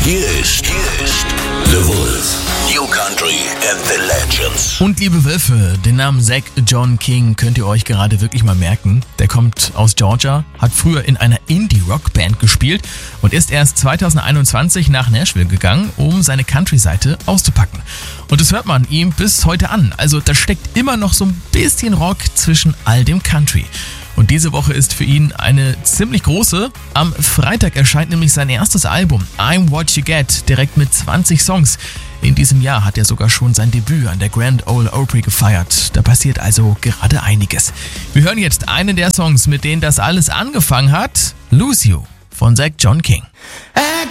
Hier ist The Wolf. New Country and the Legends. Und liebe Wölfe, den Namen Zach John King könnt ihr euch gerade wirklich mal merken. Der kommt aus Georgia, hat früher in einer Indie-Rock-Band gespielt und ist erst 2021 nach Nashville gegangen, um seine Country-Seite auszupacken. Und das hört man ihm bis heute an. Also da steckt immer noch so ein bisschen Rock zwischen all dem Country. Und diese Woche ist für ihn eine ziemlich große. Am Freitag erscheint nämlich sein erstes Album, I'm What You Get, direkt mit 20 Songs. In diesem Jahr hat er sogar schon sein Debüt an der Grand Ole Opry gefeiert. Da passiert also gerade einiges. Wir hören jetzt einen der Songs, mit denen das alles angefangen hat. Lose You von Zach John King. I